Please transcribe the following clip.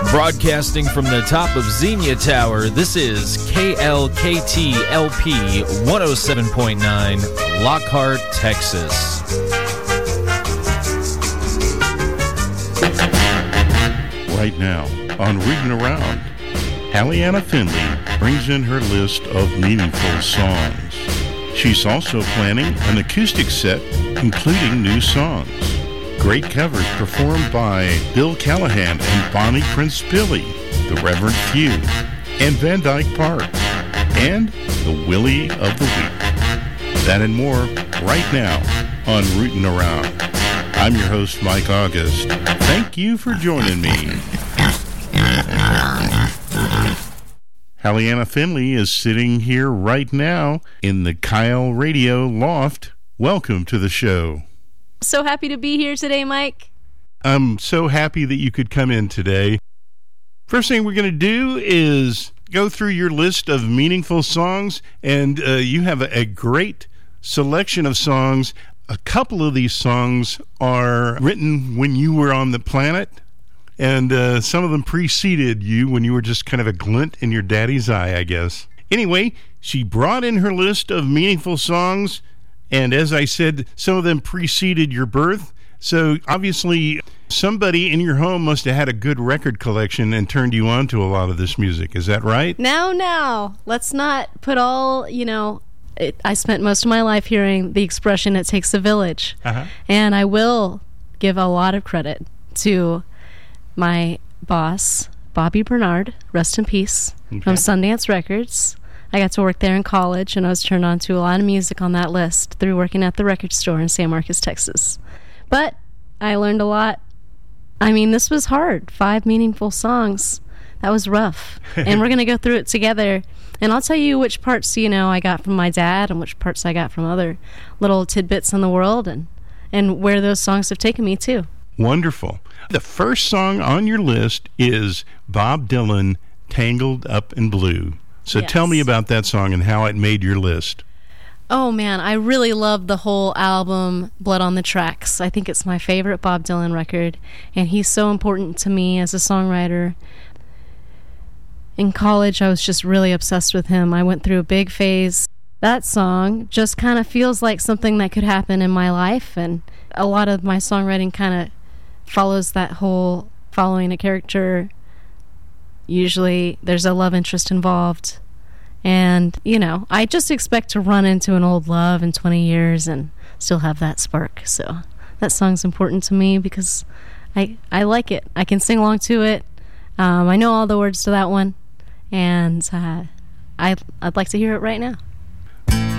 Broadcasting from the top of Xenia Tower, this is KLKT-LP 107.9, Lockhart, Texas. Right now, on Reading Around, Halliana Finley brings in her list of meaningful songs. She's also planning an acoustic set including new songs. Great covers performed by Bill Callahan and Bonnie Prince Billy, the Reverend Few, and Van Dyke Park, and the Willie of the Week. That and more right now on Rootin' Around. I'm your host, Mike August. Thank you for joining me. Halliana Finley is sitting here right now in the Kyle Radio Loft. Welcome to the show. So happy to be here today, Mike. I'm so happy that you could come in today. First thing we're going to do is go through your list of meaningful songs, and you have a great selection of songs. A couple of these songs are written when you were on the planet, and some of them preceded you when you were just kind of a glint in your daddy's eye, I guess. Anyway, she brought in her list of meaningful songs, and as I said, some of them preceded your birth. So obviously, somebody in your home must have had a good record collection and turned you on to a lot of this music. Is that right? Now, let's not put all, I spent most of my life hearing the expression, it takes a village. Uh-huh. And I will give a lot of credit to my boss, Bobby Bernard, rest in peace, from Sundance Records. I got to work there in college, and I was turned on to a lot of music on that list through working at the record store in San Marcos, Texas. But I learned a lot. I mean, this was hard. 5 meaningful songs. That was rough. And we're going to go through it together. And I'll tell you which parts, I got from my dad and which parts I got from other little tidbits in the world and where those songs have taken me, too. Wonderful. The first song on your list is Bob Dylan, Tangled Up in Blue. So yes. Tell me about that song and how it made your list. Oh, man, I really love the whole album, Blood on the Tracks. I think it's my favorite Bob Dylan record, and he's so important to me as a songwriter. In college, I was just really obsessed with him. I went through a big phase. That song just kind of feels like something that could happen in my life, and a lot of my songwriting kind of follows that whole following a character. Usually there's a love interest involved. And, I just expect to run into an old love in 20 years and still have that spark. So that song's important to me because I like it. I can sing along to it. I know all the words to that one. And I'd like to hear it right now.